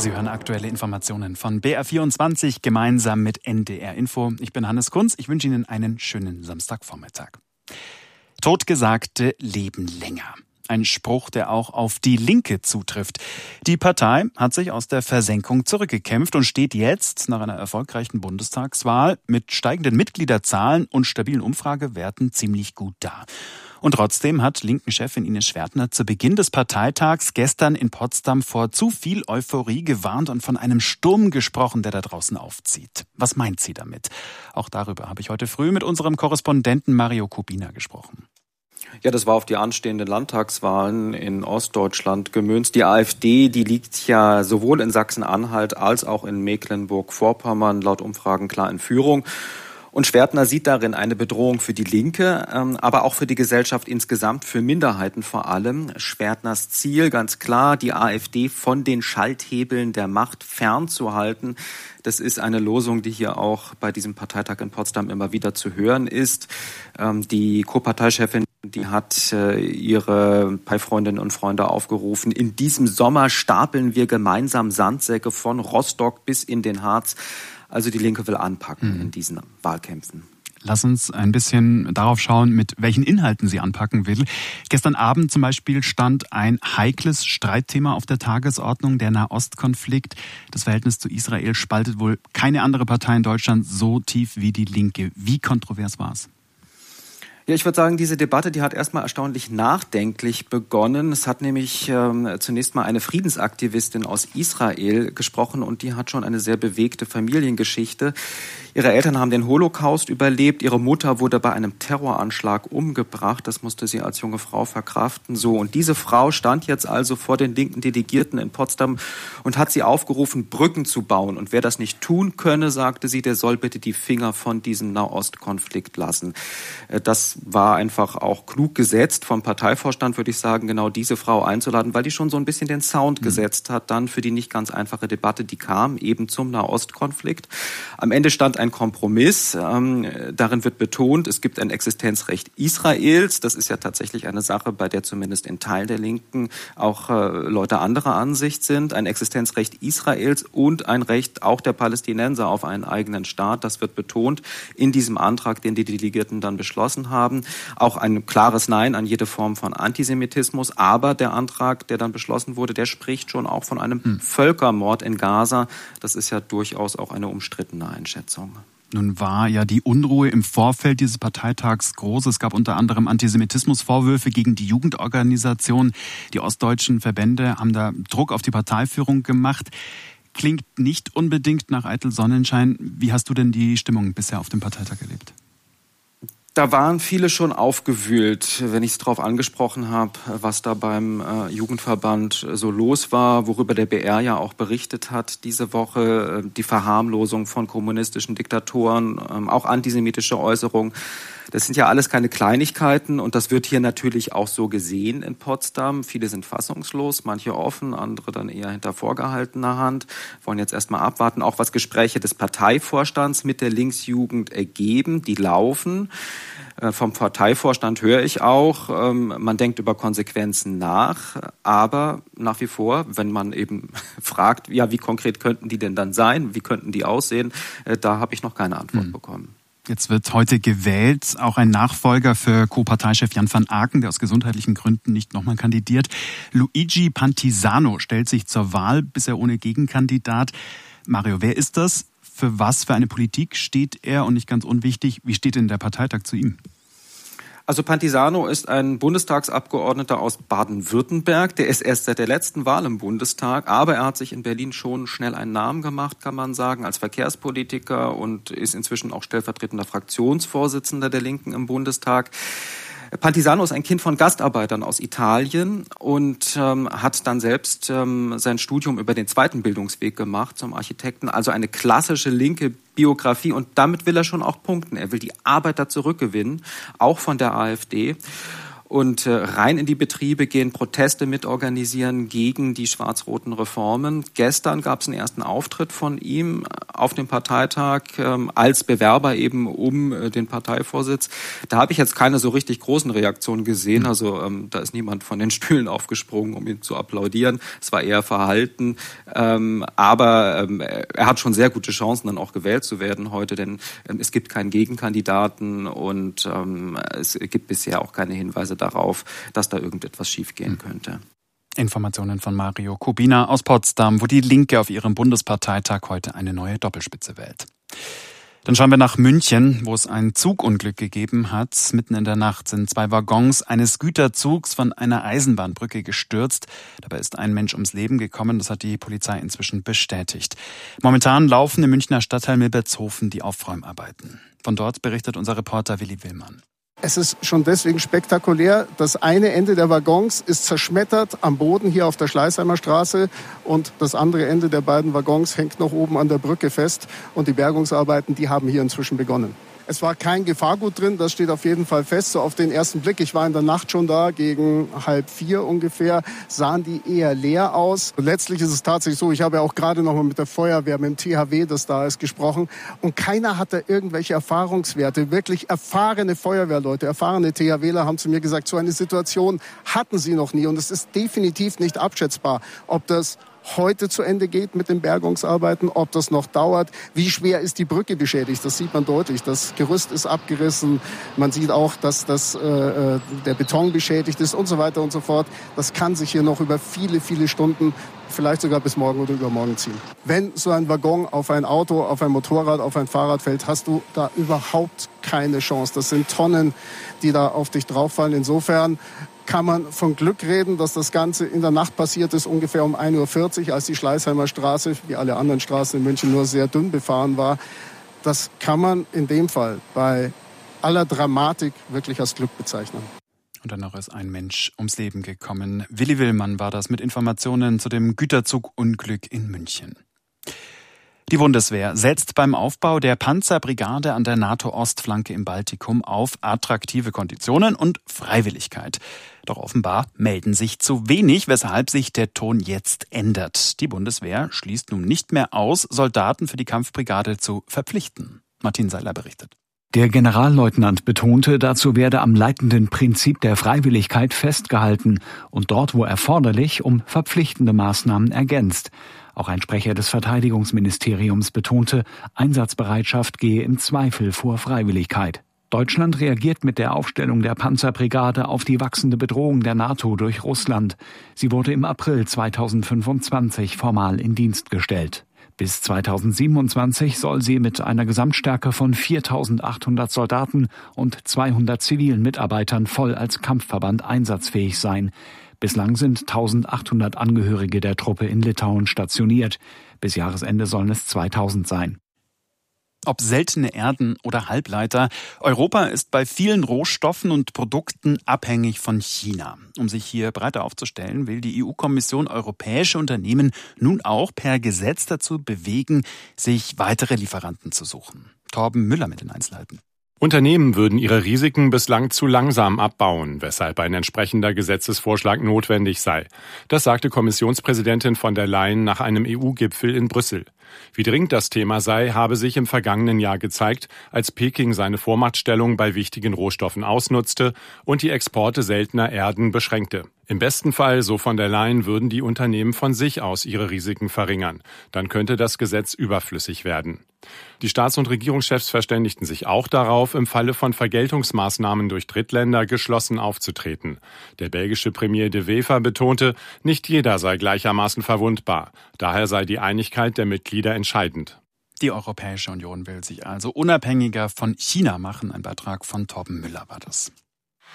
Sie hören aktuelle Informationen von BR24 gemeinsam mit NDR Info. Ich bin Hannes Kunz. Ich wünsche Ihnen einen schönen Samstagvormittag. Totgesagte leben länger. Ein Spruch, der auch auf die Linke zutrifft. Die Partei hat sich aus der Versenkung zurückgekämpft und steht jetzt nach einer erfolgreichen Bundestagswahl mit steigenden Mitgliederzahlen und stabilen Umfragewerten ziemlich gut da. Und trotzdem hat Linken-Chefin Ines Schwertner zu Beginn des Parteitags gestern in Potsdam vor zu viel Euphorie gewarnt und von einem Sturm gesprochen, der da draußen aufzieht. Was meint sie damit? Auch darüber habe ich heute früh mit unserem Korrespondenten Mario Kubina gesprochen. Ja, das war auf die anstehenden Landtagswahlen in Ostdeutschland gemünzt. Die AfD, die liegt ja sowohl in Sachsen-Anhalt als auch in Mecklenburg-Vorpommern laut Umfragen klar in Führung. Und Schwertner sieht darin eine Bedrohung für die Linke, aber auch für die Gesellschaft insgesamt, für Minderheiten vor allem. Schwertners Ziel, ganz klar, die AfD von den Schalthebeln der Macht fernzuhalten. Das ist eine Losung, die hier auch bei diesem Parteitag in Potsdam immer wieder zu hören ist. Die Co-Parteichefin, die hat ihre Parteifreundinnen und Freunde aufgerufen: In diesem Sommer stapeln wir gemeinsam Sandsäcke von Rostock bis in den Harz. Also die Linke will anpacken in diesen Wahlkämpfen. Lass uns ein bisschen darauf schauen, mit welchen Inhalten sie anpacken will. Gestern Abend zum Beispiel stand ein heikles Streitthema auf der Tagesordnung, der Nahostkonflikt. Das Verhältnis zu Israel spaltet wohl keine andere Partei in Deutschland so tief wie die Linke. Wie kontrovers war es? Ja, ich würde sagen, diese Debatte, die hat erstmal erstaunlich nachdenklich begonnen. Es hat nämlich zunächst mal eine Friedensaktivistin aus Israel gesprochen und die hat schon eine sehr bewegte Familiengeschichte. Ihre Eltern haben den Holocaust überlebt, ihre Mutter wurde bei einem Terroranschlag umgebracht. Das musste sie als junge Frau verkraften. So, und diese Frau stand jetzt also vor den linken Delegierten in Potsdam und hat sie aufgerufen, Brücken zu bauen. Und wer das nicht tun könne, sagte sie, der soll bitte die Finger von diesem Nahostkonflikt lassen. Das war einfach auch klug gesetzt vom Parteivorstand, würde ich sagen, genau diese Frau einzuladen, weil die schon so ein bisschen den Sound gesetzt hat dann für die nicht ganz einfache Debatte, die kam eben zum Nahostkonflikt. Am Ende stand ein Kompromiss. Darin wird betont, es gibt ein Existenzrecht Israels. Das ist ja tatsächlich eine Sache, bei der zumindest in Teilen der Linken auch Leute anderer Ansicht sind. Ein Existenzrecht Israels und ein Recht auch der Palästinenser auf einen eigenen Staat. Das wird betont in diesem Antrag, den die Delegierten dann beschlossen haben. Auch ein klares Nein an jede Form von Antisemitismus. Aber der Antrag, der dann beschlossen wurde, der spricht schon auch von einem Völkermord in Gaza. Das ist ja durchaus auch eine umstrittene Einschätzung. Nun war ja die Unruhe im Vorfeld dieses Parteitags groß. Es gab unter anderem Antisemitismusvorwürfe gegen die Jugendorganisation. Die ostdeutschen Verbände haben da Druck auf die Parteiführung gemacht. Klingt nicht unbedingt nach eitel Sonnenschein. Wie hast du denn die Stimmung bisher auf dem Parteitag erlebt? Da waren viele schon aufgewühlt, wenn ich es darauf angesprochen habe, was da beim Jugendverband so los war, worüber der BR ja auch berichtet hat diese Woche, die Verharmlosung von kommunistischen Diktatoren, auch antisemitische Äußerungen. Das sind ja alles keine Kleinigkeiten und das wird hier natürlich auch so gesehen in Potsdam. Viele sind fassungslos, manche offen, andere dann eher hinter vorgehaltener Hand, wollen jetzt erstmal abwarten, auch was Gespräche des Parteivorstands mit der Linksjugend ergeben, die laufen. Vom Parteivorstand höre ich auch, man denkt über Konsequenzen nach, aber nach wie vor, wenn man eben fragt, ja, wie konkret könnten die denn dann sein, wie könnten die aussehen, da habe ich noch keine Antwort bekommen. Jetzt wird heute gewählt, auch ein Nachfolger für Co-Parteichef Jan van Aken, der aus gesundheitlichen Gründen nicht nochmal kandidiert. Luigi Pantisano stellt sich zur Wahl, bisher ohne Gegenkandidat. Mario, wer ist das? Für was für eine Politik steht er? Und nicht ganz unwichtig, wie steht denn der Parteitag zu ihm? Also Pantisano ist ein Bundestagsabgeordneter aus Baden-Württemberg. Der ist erst seit der letzten Wahl im Bundestag, aber er hat sich in Berlin schon schnell einen Namen gemacht, kann man sagen, als Verkehrspolitiker und ist inzwischen auch stellvertretender Fraktionsvorsitzender der Linken im Bundestag. Pantisano ist ein Kind von Gastarbeitern aus Italien und hat dann selbst sein Studium über den zweiten Bildungsweg gemacht zum Architekten. Also eine klassische linke Biografie und damit will er schon auch punkten. Er will die Arbeiter zurückgewinnen, auch von der AfD. und rein in die Betriebe gehen, Proteste mitorganisieren gegen die schwarz-roten Reformen. Gestern gab es einen ersten Auftritt von ihm auf dem Parteitag als Bewerber eben um den Parteivorsitz. Da habe ich jetzt keine so richtig großen Reaktionen gesehen. Also da ist niemand von den Stühlen aufgesprungen, um ihn zu applaudieren. Es war eher verhalten. Aber er hat schon sehr gute Chancen, dann auch gewählt zu werden heute, denn es gibt keinen Gegenkandidaten und es gibt bisher auch keine Hinweise darauf, dass da irgendetwas schiefgehen könnte. Informationen von Mario Kubina aus Potsdam, wo die Linke auf ihrem Bundesparteitag heute eine neue Doppelspitze wählt. Dann schauen wir nach München, wo es ein Zugunglück gegeben hat. Mitten in der Nacht sind 2 Waggons eines Güterzugs von einer Eisenbahnbrücke gestürzt. Dabei ist ein Mensch ums Leben gekommen. Das hat die Polizei inzwischen bestätigt. Momentan laufen im Münchner Stadtteil Milbertshofen die Aufräumarbeiten. Von dort berichtet unser Reporter Willi Willmann. Es ist schon deswegen spektakulär. Das eine Ende der Waggons ist zerschmettert am Boden hier auf der Schleißheimer Straße und das andere Ende der beiden Waggons hängt noch oben an der Brücke fest und die Bergungsarbeiten, die haben hier inzwischen begonnen. Es war kein Gefahrgut drin, das steht auf jeden Fall fest. So auf den ersten Blick, ich war in der Nacht schon da, gegen 3:30 ungefähr, sahen die eher leer aus. Und letztlich ist es tatsächlich so, ich habe ja auch gerade noch mal mit der Feuerwehr, mit dem THW, das da ist, gesprochen. Und keiner hatte irgendwelche Erfahrungswerte. Wirklich erfahrene Feuerwehrleute, erfahrene THWler haben zu mir gesagt, so eine Situation hatten sie noch nie. Und es ist definitiv nicht abschätzbar, ob das heute zu Ende geht mit den Bergungsarbeiten, ob das noch dauert. Wie schwer ist die Brücke beschädigt? Das sieht man deutlich. Das Gerüst ist abgerissen. Man sieht auch, dass der Beton beschädigt ist und so weiter und so fort. Das kann sich hier noch über viele, viele Stunden, vielleicht sogar bis morgen oder übermorgen ziehen. Wenn so ein Waggon auf ein Auto, auf ein Motorrad, auf ein Fahrrad fällt, hast du da überhaupt keine Chance. Das sind Tonnen, die da auf dich drauffallen. Insofern kann man von Glück reden, dass das Ganze in der Nacht passiert ist, ungefähr um 1:40 Uhr, als die Schleißheimer Straße, wie alle anderen Straßen in München, nur sehr dünn befahren war. Das kann man in dem Fall bei aller Dramatik wirklich als Glück bezeichnen. Und dann noch ist ein Mensch ums Leben gekommen. Willi Willmann war das mit Informationen zu dem Güterzugunglück in München. Die Bundeswehr setzt beim Aufbau der Panzerbrigade an der NATO-Ostflanke im Baltikum auf attraktive Konditionen und Freiwilligkeit. Doch offenbar melden sich zu wenig, weshalb sich der Ton jetzt ändert. Die Bundeswehr schließt nun nicht mehr aus, Soldaten für die Kampfbrigade zu verpflichten. Martin Seiler berichtet. Der Generalleutnant betonte, dazu werde am leitenden Prinzip der Freiwilligkeit festgehalten und dort, wo erforderlich, um verpflichtende Maßnahmen ergänzt. Auch ein Sprecher des Verteidigungsministeriums betonte, Einsatzbereitschaft gehe im Zweifel vor Freiwilligkeit. Deutschland reagiert mit der Aufstellung der Panzerbrigade auf die wachsende Bedrohung der NATO durch Russland. Sie wurde im April 2025 formal in Dienst gestellt. Bis 2027 soll sie mit einer Gesamtstärke von 4.800 Soldaten und 200 zivilen Mitarbeitern voll als Kampfverband einsatzfähig sein. Bislang sind 1.800 Angehörige der Truppe in Litauen stationiert. Bis Jahresende sollen es 2.000 sein. Ob seltene Erden oder Halbleiter, Europa ist bei vielen Rohstoffen und Produkten abhängig von China. Um sich hier breiter aufzustellen, will die EU-Kommission europäische Unternehmen nun auch per Gesetz dazu bewegen, sich weitere Lieferanten zu suchen. Torben Müller mit den Einzelheiten. Unternehmen würden ihre Risiken bislang zu langsam abbauen, weshalb ein entsprechender Gesetzesvorschlag notwendig sei. Das sagte Kommissionspräsidentin von der Leyen nach einem EU-Gipfel in Brüssel. Wie dringend das Thema sei, habe sich im vergangenen Jahr gezeigt, als Peking seine Vormachtstellung bei wichtigen Rohstoffen ausnutzte und die Exporte seltener Erden beschränkte. Im besten Fall, so von der Leyen, würden die Unternehmen von sich aus ihre Risiken verringern. Dann könnte das Gesetz überflüssig werden. Die Staats- und Regierungschefs verständigten sich auch darauf, im Falle von Vergeltungsmaßnahmen durch Drittländer geschlossen aufzutreten. Der belgische Premier De Wever betonte, nicht jeder sei gleichermaßen verwundbar. Daher sei die Einigkeit der Mitglieder entscheidend. Die Europäische Union will sich also unabhängiger von China machen. Ein Beitrag von Torben Müller war das.